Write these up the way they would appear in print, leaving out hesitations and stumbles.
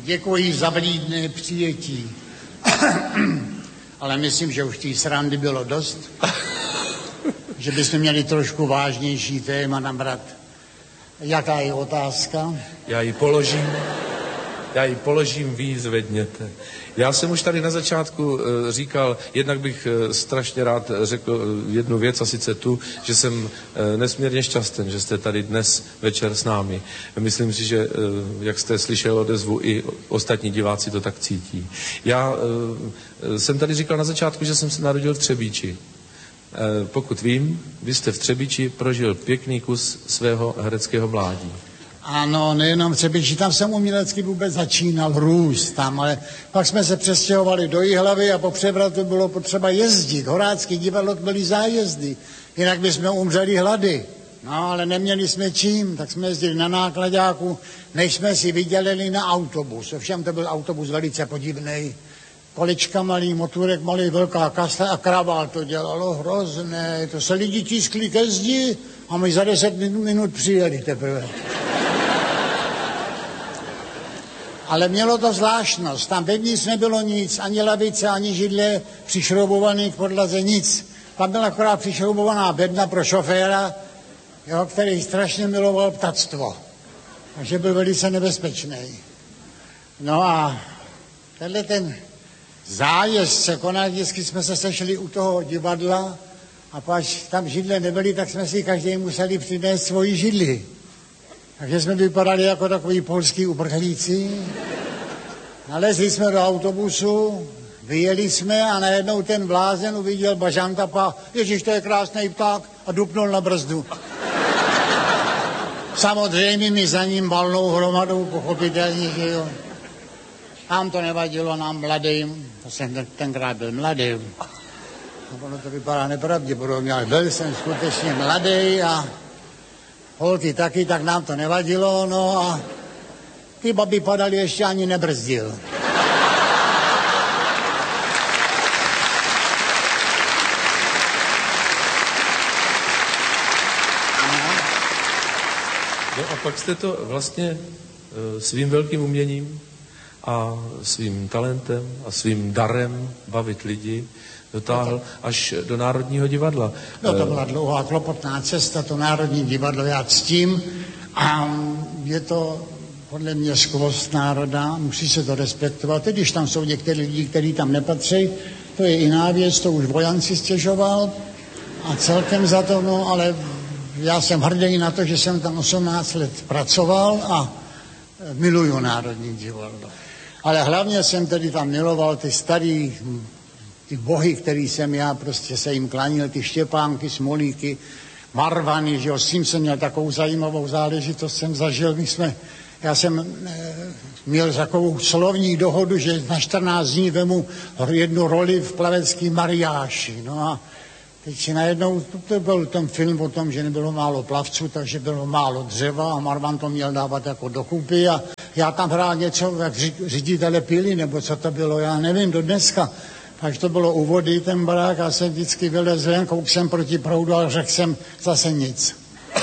Děkuji za vlídné přijetí. Ale myslím, že už té srandy bylo dost. Že bychom měli trošku vážnější téma nabrat. Jaká je otázka? Já ji položím, vy ji zvedněte. Já jsem už tady na začátku říkal, jednak bych strašně rád řekl jednu věc, a sice tu, že jsem nesmírně šťastný, že jste tady dnes večer s námi. Myslím si, že jak jste slyšel odezvu, i ostatní diváci to tak cítí. Já jsem tady říkal na začátku, že jsem se narodil v Třebíči. Pokud vím, vy jste v Třebíči prožil pěkný kus svého hereckého mládí. Ano, nejenom v Třebíči, tam jsem umělecky vůbec začínal růst tam, ale pak jsme se přestěhovali do Jihlavy a po převratu bylo potřeba jezdit. Horácký divadlo byly zájezdy, jinak bychom umřeli hlady. No, ale neměli jsme čím, tak jsme jezdili na nákladáku, než jsme si vydělili na autobus. Ovšem to byl autobus velice podivnej. Kolečka malý, motorek malý, velká kasta a kravál to dělalo hrozné. To se lidi tiskli ke zdi a my za 10 minut přijeli teprve. Ale mělo to zvláštnost. Tam vevnitř nebylo nic, ani lavice, ani židle přišroubovaný k podlaze, nic. Tam byla akorát přišroubovaná bedna pro šoféra, jo, který strašně miloval ptactvo. Takže byl velice nebezpečný. No a tenhle ten zájezd se konal, vždycky jsme se sešli u toho divadla a pak tam židle nebyly, tak jsme si každý museli přinést svoji židli. Takže jsme vypadali jako takový polský uprchlíci. Nalezli jsme do autobusu, vyjeli jsme a najednou ten blázen uviděl bažantapa, ježiš, to je krásný pták, a dupnul na brzdu. Samozřejmě mi za ním valnou hromadou, pochopitelně, že jo. Nám to nevadilo, nám mladým, to jsem tenkrát byl mladý. Ono to vypadá nepravděpodobně, ale byl jsem skutečně mladý a holky taky, tak nám to nevadilo, no a ty babi padaly, ještě ani nebrzdil. No a pak jste to vlastně svým velkým uměním a svým talentem a svým darem bavit lidi dotáhl až do Národního divadla. No to byla dlouhá klopotná cesta, to Národní divadlo já ctím a je to podle mě skvost národa, musí se to respektovat, i když tam jsou některé lidi, kteří tam nepatří, to je jiná věc, to už Vojan si stěžoval a celkem za to, no ale já jsem hrdý na to, že jsem tam 18 let pracoval a miluju Národní divadlo. Ale hlavně jsem tedy tam miloval ty starý, ty bohy, který jsem já prostě se jim klanil, ty Štěpánky, Smolíky, Marvany, že jo, s tím jsem měl takovou zajímavou záležitost, jsem zažil, já jsem měl takovou slovní dohodu, že na 14 dní vemu jednu roli v plavecký mariáši, no a teď si najednou, to byl ten film o tom, že nebylo málo plavců, takže bylo málo dřeva a Marvan to měl dávat jako dokupy a já tam hrál něco, jak ředitele pily, nebo co to bylo, já nevím, do dneska. Takže to bylo u vody, ten barák, a jsem vždycky vylezl, kouk jsem proti proudu, ale řekl jsem zase nic.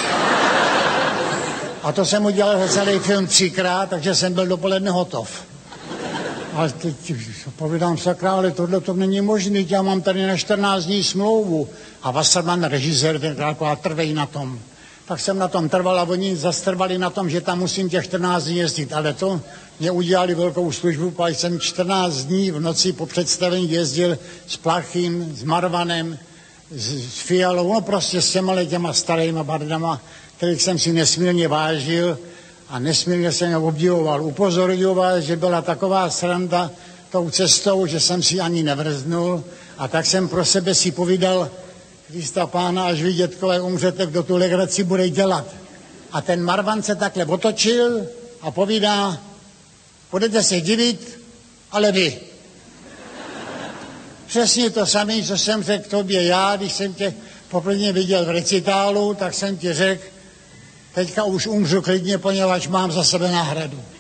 A to jsem udělal za celý film 3krát, takže jsem byl dopoledne hotov. Ale teď povídám, sakra, ale tohle to není možné, já mám tady na 14 dní smlouvu. A Wasserman, režisér, tenkrát trvej na tom. Tak jsem na tom trval a oni zastrvali na tom, že tam musím těch 14 dní jezdit. Ale to mě udělali velkou službu, pak jsem 14 dní v noci po představení jezdil s Plachým, s Marvanem, s Fialou, no prostě s těma starýma bardama, kterých jsem si nesmírně vážil a nesmírně jsem je obdivoval. Upozorňoval, že byla taková sranda tou cestou, že jsem si ani nevrznul a tak jsem pro sebe si povídal, Krista Pána, až vy, dětkové, umřete, kdo tu legraci bude dělat. A ten Marvan se takhle otočil a povídá, budete se divit, ale vy. Přesně to samé, co jsem řekl tobě já, když jsem tě poprvé viděl v recitálu, tak jsem ti řekl, teďka už umřu klidně, poněvadž mám za sebe náhradu.